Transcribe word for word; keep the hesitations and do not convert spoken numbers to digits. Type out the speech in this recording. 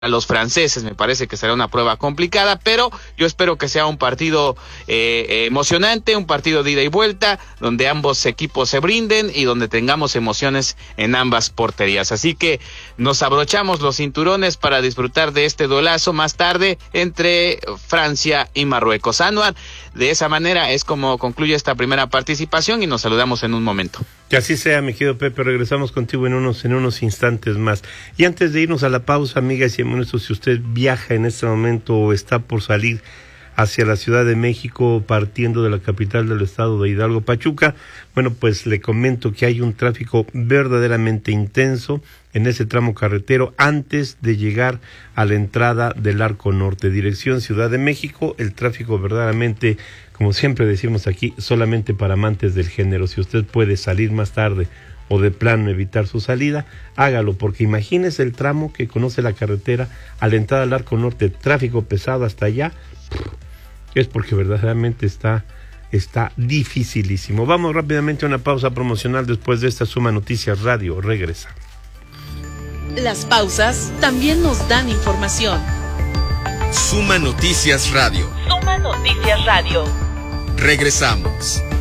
a los franceses. Me parece que será una prueba complicada, pero yo espero que sea un partido eh, emocionante, un partido de ida y vuelta, donde ambos equipos se brinden y donde tengamos emociones en ambas porterías. Así que nos abrochamos los cinturones para disfrutar de este duelazo más tarde entre Francia y Marruecos. Anuar, de esa manera es como concluye esta primera participación y nos saludamos en un momento. Que así sea, mi querido Pepe, regresamos contigo en unos en unos instantes más. Y antes de irnos a la pausa, amigas y amigos, si usted viaja en este momento o está por salir hacia la Ciudad de México, partiendo de la capital del estado de Hidalgo, Pachuca, bueno, pues le comento que hay un tráfico verdaderamente intenso en ese tramo carretero antes de llegar a la entrada del Arco Norte, dirección Ciudad de México. El tráfico verdaderamente, como siempre decimos aquí, solamente para amantes del género. Si usted puede salir más tarde o de plano evitar su salida, hágalo, porque imagínese el tramo que conoce la carretera a la entrada del Arco Norte, tráfico pesado hasta allá, es porque verdaderamente está, está dificilísimo. Vamos rápidamente a una pausa promocional después de esta Suma Noticias Radio. Regresa. Las pausas también nos dan información. Suma Noticias Radio. Suma Noticias Radio. Regresamos.